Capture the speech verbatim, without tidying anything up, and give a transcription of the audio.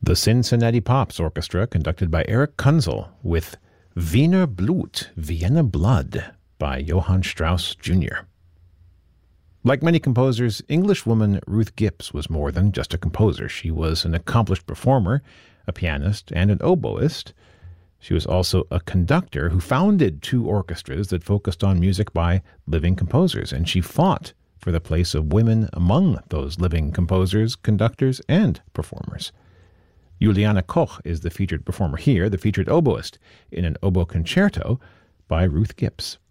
The Cincinnati Pops Orchestra, conducted by Eric Kunzel, with Wiener Blut, Vienna Blood, by Johann Strauss Junior Like many composers, Englishwoman Ruth Gibbs was more than just a composer. She was an accomplished performer, a pianist, and an oboist. She was also a conductor who founded two orchestras that focused on music by living composers, and she fought for the place of women among those living composers, conductors, and performers. Juliana Koch is the featured performer here, the featured oboist in an oboe concerto by Ruth Gibbs.